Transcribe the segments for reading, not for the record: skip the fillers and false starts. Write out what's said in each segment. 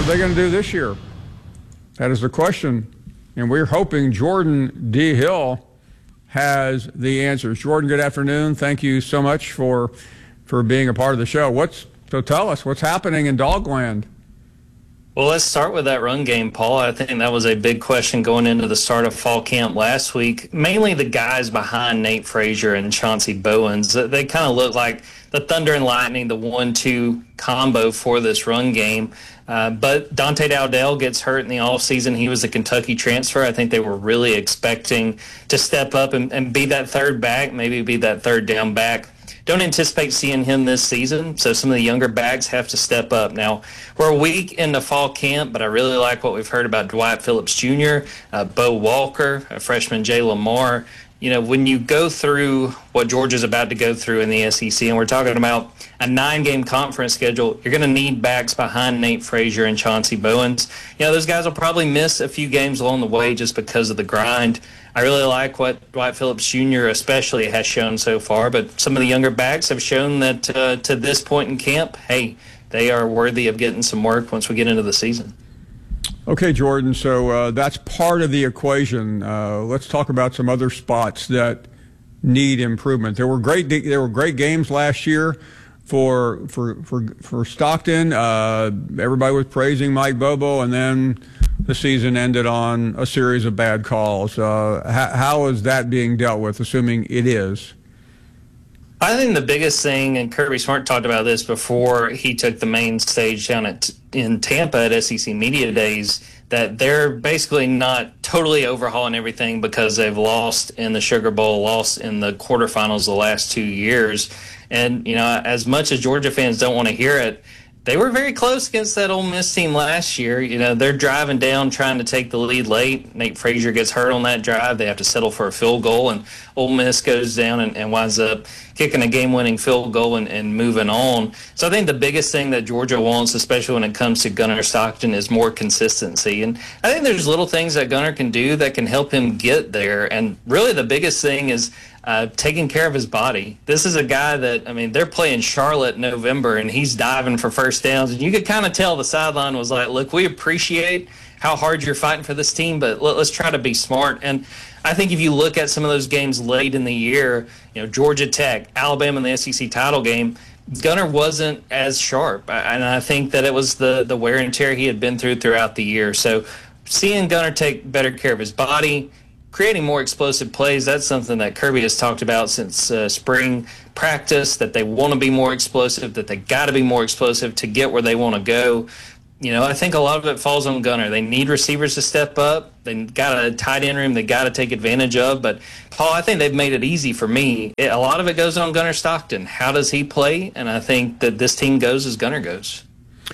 are they going to do this year? That is the question. And we're hoping Jordan D. Hill has the answers. Jordan, good afternoon. Thank you so much for being a part of the show. So tell us, what's happening in Dogland? Well, let's start with that run game, Paul. I think that was a big question going into the start of fall camp last week. Mainly the guys behind Nate Frazier and Chauncey Bowens. They kind of look like the Thunder and Lightning, the 1-2 combo for this run game. But Dante Dowdell gets hurt in the offseason. He was a Kentucky transfer. I think they were really expecting to step up and be that third back, maybe be that third down back. Don't anticipate seeing him this season, so some of the younger backs have to step up. Now, we're a week into fall camp, but I really like what we've heard about Dwight Phillips Jr., Bo Walker, freshman Jay Lamar. You know, when you go through what Georgia's about to go through in the SEC, and we're talking about a 9-game conference schedule, you're going to need backs behind Nate Frazier and Chauncey Bowens. You know, those guys will probably miss a few games along the way just because of the grind. I really like what Dwight Phillips Jr. especially has shown so far, but some of the younger backs have shown that to this point in camp, hey, they are worthy of getting some work once we get into the season. Okay, Jordan, so that's part of the equation. Let's talk about some other spots that need improvement. There were great games last year for Stockton. Everybody was praising Mike Bobo, and then the season ended on a series of bad calls. How is that being dealt with, assuming it is? I think the biggest thing, and Kirby Smart talked about this before he took the main stage down in Tampa at SEC Media Days, that they're basically not totally overhauling everything because they've lost in the Sugar Bowl, lost in the quarterfinals the last 2 years. And, you know, as much as Georgia fans don't want to hear it, they were very close against that Ole Miss team last year. You know, they're driving down, trying to take the lead late. Nate Frazier gets hurt on that drive. They have to settle for a field goal, and Ole Miss goes down and winds up kicking a game-winning field goal and moving on. So I think the biggest thing that Georgia wants, especially when it comes to Gunnar Stockton, is more consistency. And I think there's little things that Gunnar can do that can help him get there. And really the biggest thing is taking care of his body. This is a guy that, I mean, they're playing Charlotte in November, and he's diving for first downs. And you could kind of tell the sideline was like, look, we appreciate how hard you're fighting for this team, but let's try to be smart. And I think if you look at some of those games late in the year, you know, Georgia Tech, Alabama in the SEC title game, Gunnar wasn't as sharp. And I think that it was the wear and tear he had been throughout the year. So seeing Gunnar take better care of his body, creating more explosive plays, that's something that Kirby has talked about since spring practice, that they want to be more explosive, that they got to be more explosive to get where they want to go. You know, I think a lot of it falls on Gunnar. They need receivers to step up. They got a tight end room they got to take advantage of. But, Paul, I think they've made it easy for me. A lot of it goes on Gunnar Stockton. How does he play? And I think that this team goes as Gunnar goes.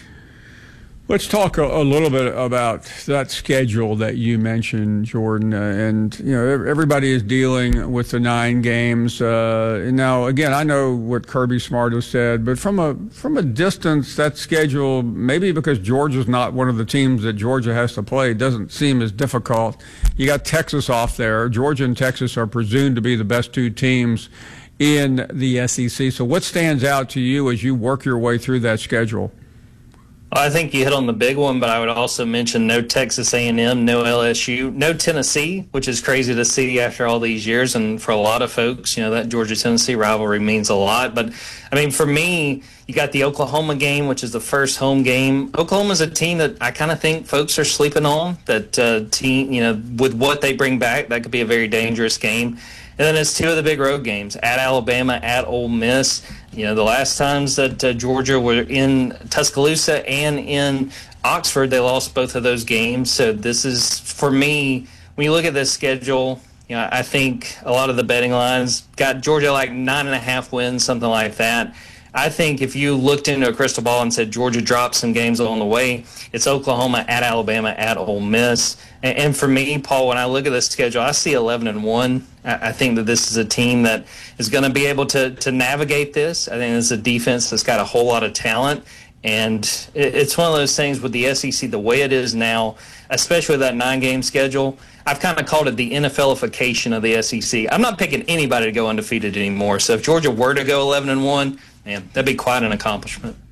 Let's talk a little bit about that schedule that you mentioned, Jordan. And, you know, everybody is dealing with the 9 games. Now, again, I know what Kirby Smart has said, but from a distance, that schedule, maybe because Georgia's not one of the teams that Georgia has to play, doesn't seem as difficult. You got Texas off there. Georgia and Texas are presumed to be the best 2 teams in the SEC. So what stands out to you as you work your way through that schedule? I think you hit on the big one, but I would also mention no Texas A&M, no LSU, no Tennessee, which is crazy to see after all these years. And for a lot of folks, you know, that Georgia-Tennessee rivalry means a lot. But, I mean, for me, you got the Oklahoma game, which is the first home game. Oklahoma's a team that I kind of think folks are sleeping on, that team, you know, with what they bring back, that could be a very dangerous game. And then it's 2 of the big road games, at Alabama, at Ole Miss. You know, the last times that Georgia were in Tuscaloosa and in Oxford, they lost both of those games. So this is, for me, when you look at this schedule, you know, I think a lot of the betting lines got Georgia like 9.5 wins, something like that. I think if you looked into a crystal ball and said Georgia dropped some games along the way, it's Oklahoma, at Alabama, at Ole Miss. And for me, Paul, when I look at this schedule, I see 11-1. I think that this is a team that is going to be able to navigate this. I think it's a defense that's got a whole lot of talent. And it's one of those things with the SEC, the way it is now, especially with that 9-game schedule, I've kind of called it the NFLification of the SEC. I'm not picking anybody to go undefeated anymore. So if Georgia were to go 11-1, man, that'd be quite an accomplishment.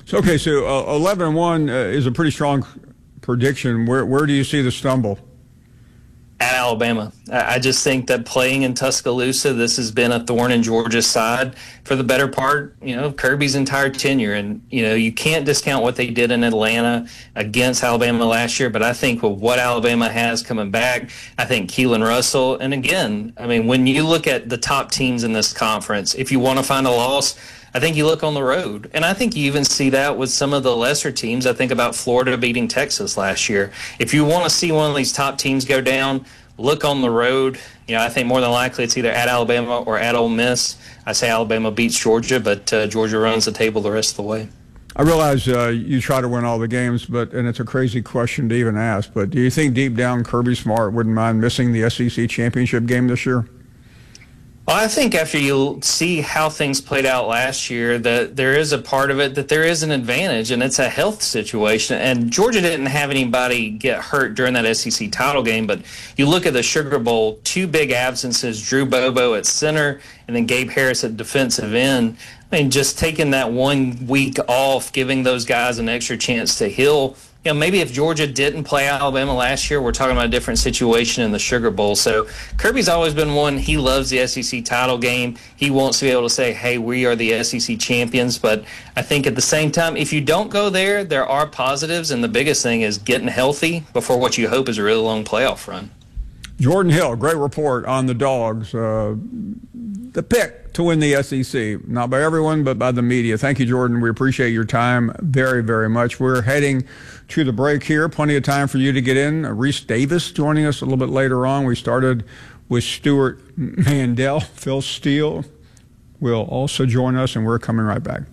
So 11-1 is a pretty strong prediction. Where do you see the stumble? At Alabama. I just think that playing in Tuscaloosa, this has been a thorn in Georgia's side for the better part, Kirby's entire tenure. And, you can't discount what they did in Atlanta against Alabama last year. But I think with what Alabama has coming back, I think Keelan Russell. And again, when you look at the top teams in this conference, if you want to find a loss, I think you look on the road. And I think you even see that with some of the lesser teams. I think about Florida beating Texas last year. If you want to see one of these top teams go down, look on the road. I think more than likely it's either at Alabama or at Ole Miss. I say Alabama beats Georgia, but Georgia runs the table the rest of the way. I realize you try to win all the games, and it's a crazy question to even ask, but do you think deep down Kirby Smart wouldn't mind missing the SEC championship game this year? Well, I think after you see how things played out last year, that there is a part of it that there is an advantage, and it's a health situation. And Georgia didn't have anybody get hurt during that SEC title game, but you look at the Sugar Bowl, 2 big absences, Drew Bobo at center and then Gabe Harris at defensive end. Just taking that 1 week off, giving those guys an extra chance to heal. Maybe if Georgia didn't play Alabama last year, we're talking about a different situation in the Sugar Bowl. So Kirby's always been one. He loves the SEC title game. He wants to be able to say, hey, we are the SEC champions. But I think at the same time, if you don't go there, there are positives. And the biggest thing is getting healthy before what you hope is a really long playoff run. Jordan Hill, great report on the Dogs. The pick to win the SEC, not by everyone, but by the media. Thank you, Jordan. We appreciate your time very, very much. We're heading to the break here. Plenty of time for you to get in. Reese Davis joining us a little bit later on. We started with Stuart Mandel. Phil Steele will also join us, and we're coming right back.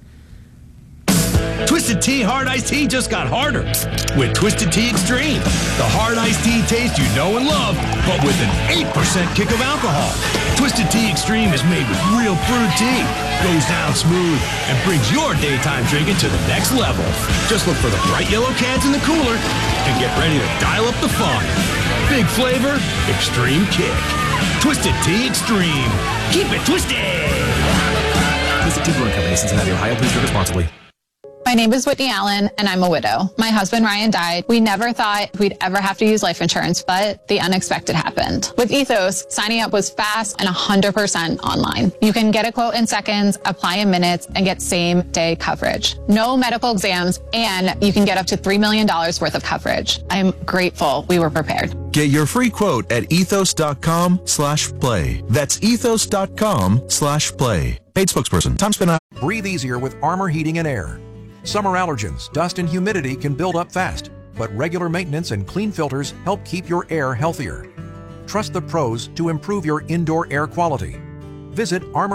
Twisted Tea Hard Iced Tea just got harder with Twisted Tea Extreme. The hard iced tea taste you know and love, but with an 8% kick of alcohol. Twisted Tea Extreme is made with real brewed tea, goes down smooth, and brings your daytime drinking to the next level. Just look for the bright yellow cans in the cooler and get ready to dial up the fun. Big flavor, extreme kick. Twisted Tea Extreme. Keep it twisted. Twisted Tea Brewing Company, Cincinnati, Ohio. Please drink responsibly. My name is Whitney Allen, and I'm a widow. My husband, Ryan, died. We never thought we'd ever have to use life insurance, but the unexpected happened. With Ethos, signing up was fast and 100% online. You can get a quote in seconds, apply in minutes, and get same-day coverage. No medical exams, and you can get up to $3 million worth of coverage. I'm grateful we were prepared. Get your free quote at ethos.com/play. That's ethos.com/play. Paid spokesperson, Tom Spina. Breathe easier with Armor Heating and Air. Summer allergens, dust and humidity can build up fast, but regular maintenance and clean filters help keep your air healthier. Trust the pros to improve your indoor air quality. Visit Armor